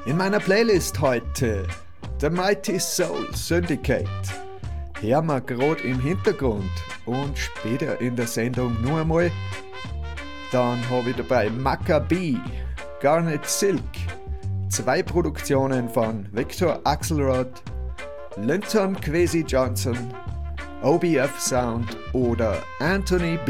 In meiner Playlist heute The Mighty Soul Syndicate. Hören wir gerade im Hintergrund und später in der Sendung nur einmal. Dann habe ich dabei Maccabee, Garnet Silk, 2 Produktionen von Victor Axelrod, Linton Kwesi Johnson, OBF Sound oder Anthony B.